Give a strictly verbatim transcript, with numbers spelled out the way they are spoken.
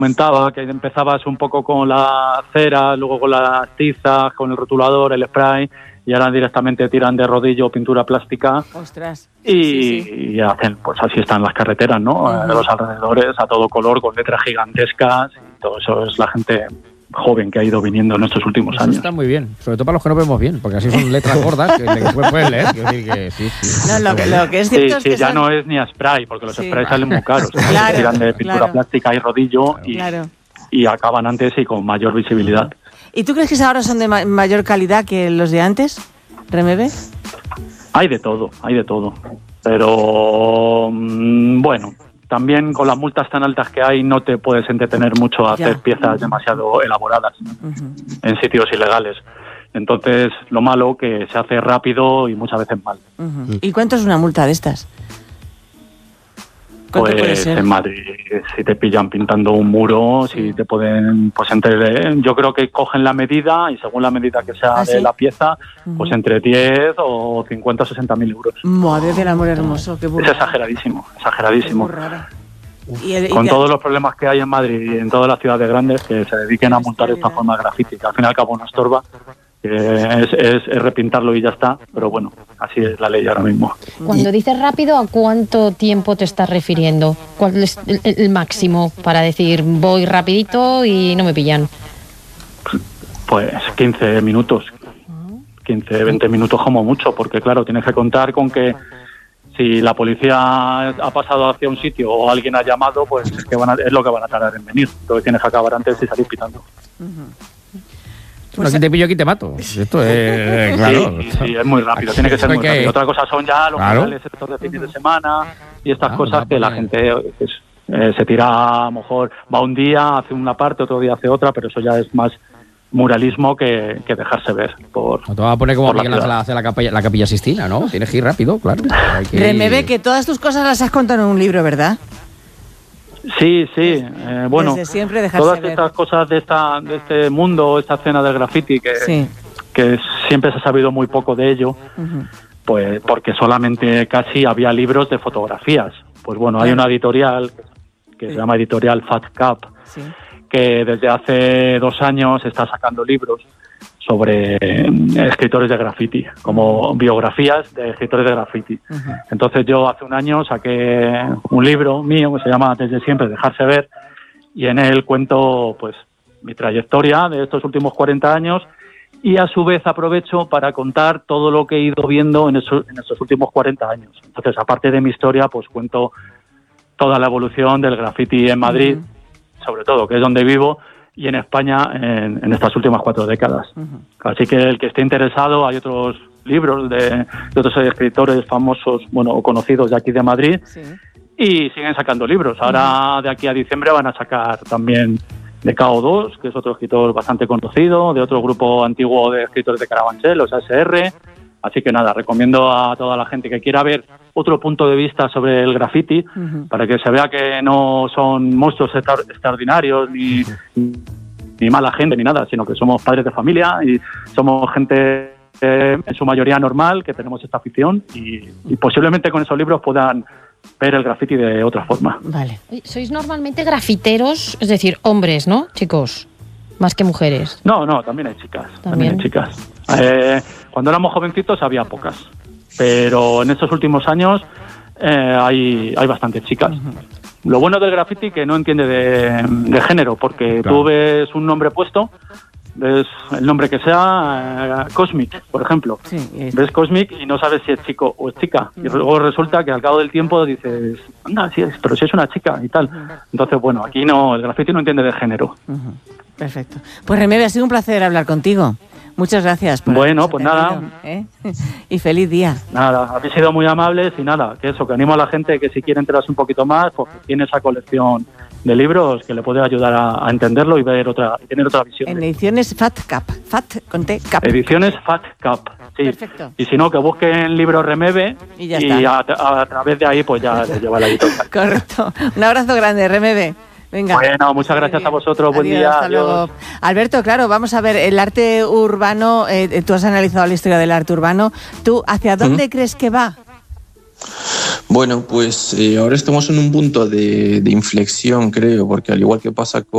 comentaba que empezabas un poco con la cera, luego con las tizas, con el rotulador, el spray, y ahora directamente tiran de rodillo pintura plástica. Ostras. Y, Sí, sí. y hacen, pues así están las carreteras, ¿no? Uh-huh. De los alrededores, a todo color, con letras gigantescas, y todo eso es la gente joven que ha ido viniendo en estos últimos Eso años. está muy bien, sobre todo para los que no vemos bien, porque así son letras gordas que, que puedes leer. Quiero decir que sí, sí. No, lo que, lo que es Sí, cierto es sí, que ya son... no es ni a spray, porque los Sí. sprays salen muy caros. Claro, tiran de pintura claro. plástica y rodillo y, Claro. y acaban antes y con mayor visibilidad. ¿Y tú crees que ahora son de ma- mayor calidad que los de antes, Remebe? Hay de todo, hay de todo. Pero mmm, bueno, también con las multas tan altas que hay no te puedes entretener mucho a Ya. hacer piezas demasiado elaboradas Uh-huh. en sitios ilegales. Entonces, lo malo que se hace rápido y muchas veces mal. Uh-huh. ¿Y cuánto es una multa de estas? ¿Cuánto puede Pues ser? en Madrid, si te pillan pintando un muro, Sí. si te pueden, pues entre, yo creo que cogen la medida y según la medida que sea ¿Ah, de sí? la pieza, Ujú. pues entre diez o cincuenta o sesenta mil euros. Madre del amor hermoso, qué Es burrada. exageradísimo, Qué exageradísimo. burrada. Y el- y Con te- todos los problemas que hay en Madrid y en todas las ciudades grandes que se dediquen a montar esta Bestialidad. forma de graffiti, que al fin y al cabo no estorba, que es, es, es repintarlo y ya está, pero bueno, así es la ley ahora mismo. Cuando dices rápido, ¿a cuánto tiempo te estás refiriendo? ¿Cuál es el, el máximo para decir voy rapidito y no me pillan? Pues quince minutos, quince, veinte minutos como mucho, porque claro, tienes que contar con que si la policía ha pasado hacia un sitio o alguien ha llamado, pues es, que van a- es lo que van a tardar en venir. Entonces tienes que acabar antes y salir pitando. No, aquí te pillo, aquí te mato. Esto es, claro. Sí, sí, sí, es muy rápido, tiene que ser Eso hay muy que- rápido. Otra cosa son ya los Claro. canales estos de fines de semana y estas Ah, cosas pues que la pues, gente pues, eh, se tira, a lo mejor va un día, hace una parte, otro día hace otra, pero eso ya es más muralismo que, que dejarse ver. Por, No te vas a poner como por la Miguel Ángel ciudad. hace la capilla, la capilla Sistina, ¿no? Tienes que ir rápido, claro. Hay que ir- Remebe, que todas tus cosas las has contado en un libro, ¿verdad? Sí, sí, eh, bueno, Desde siempre dejarse todas ver. estas cosas de esta de este mundo, esta escena del graffiti, que, Sí. que siempre se ha sabido muy poco de ello, Ujú. pues porque solamente casi había libros de fotografías. Pues bueno, hay Claro. una editorial que Sí. se llama Editorial Fat Cap, Sí. que desde hace dos años está sacando libros sobre eh, escritores de graffiti, como biografías de escritores de graffiti. Ujú. Entonces yo hace un año saqué un libro mío que se llama Desde siempre, dejarse ver, y en él cuento pues mi trayectoria de estos últimos cuarenta años y a su vez aprovecho para contar todo lo que he ido viendo en, esos, en estos últimos cuarenta años. Entonces, aparte de mi historia, pues cuento toda la evolución del graffiti en Madrid, Ujú. sobre todo, que es donde vivo, y en España en, en estas últimas cuatro décadas. Ujú. Así que el que esté interesado, hay otros libros de, de otros escritores famosos, bueno, o conocidos de aquí de Madrid, Sí. y siguen sacando libros. Ahora, de aquí a diciembre, van a sacar también de K O dos, que es otro escritor bastante conocido, de otro grupo antiguo de escritores de Carabanchel, los A S R. Así que nada, recomiendo a toda la gente que quiera ver otro punto de vista sobre el graffiti, Ujú. para que se vea que no son monstruos extra- extraordinarios ni, ni mala gente ni nada, sino que somos padres de familia y somos gente eh, en su mayoría normal, que tenemos esta afición y, y posiblemente con esos libros puedan ver el graffiti de otra forma. Vale. Oye, Sois normalmente grafiteros, es decir, hombres, ¿no, chicos? Más que mujeres. No, no, también hay chicas. También, También. hay chicas. Eh, cuando éramos jovencitos había pocas, pero en estos últimos años eh, hay, hay bastantes chicas. Lo bueno del graffiti que no entiende de, de género, porque Claro. tú ves un nombre puesto, ves el nombre que sea, eh, Cosmic, por ejemplo. Sí, y- Ves Cosmic y no sabes si es chico o es chica. Y luego resulta que al cabo del tiempo dices, anda, sí es, pero si es una chica y tal. Entonces, bueno, aquí no, el graffiti no entiende de género. Ujú. Perfecto. Pues Remebe, ha sido un placer hablar contigo. Muchas gracias. Por Bueno, habernos pues nada. atendido, ¿eh? Y feliz día. Nada, habéis sido muy amables y nada, que eso, que animo a la gente que si quiere enterarse un poquito más, pues tiene esa colección de libros que le puede ayudar a, a entenderlo y ver otra, y tener otra visión. En ediciones Fat Cap. Fat con T, Cap. Ediciones Fat Cap, sí. Perfecto. Y si no, que busquen libros Remebe Y ya y a, está. a través de ahí pues ya les lleva la editorial. Correcto. Un abrazo grande, Remebe. Venga. Bueno, muchas Muy gracias bien. a vosotros. Buen Adiós, día. Hasta Adiós. luego. Alberto, claro, vamos a ver, el arte urbano, eh, tú has analizado la historia del arte urbano. ¿Tú hacia dónde crees que va? Bueno, pues eh, ahora estamos en un punto de, de inflexión, creo, porque al igual que pasa con